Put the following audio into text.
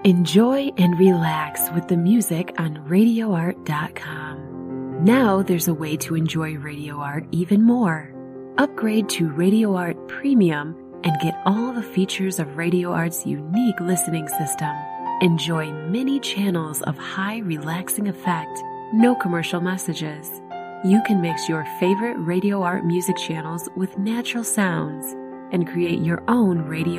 Enjoy and relax with the music on RadioArt.com. Now there's a way to enjoy Radio Art even more. Upgrade to Radio Art Premium and get all the features of Radio Art's unique listening system. Enjoy many channels of high relaxing effect, no commercial messages. You can mix your favorite Radio Art music channels with natural sounds and create your own radio